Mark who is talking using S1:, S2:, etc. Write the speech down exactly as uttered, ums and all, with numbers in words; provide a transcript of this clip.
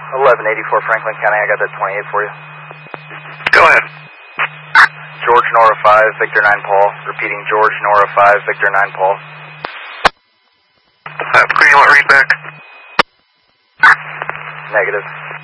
S1: eleven eighty-four Franklin County, I got that twenty-eight for you.
S2: Go ahead.
S1: George Nora five, Victor nine Paul. Repeating, George Nora five, Victor nine Paul.
S2: Uh, Green, you want read back?
S1: Negative.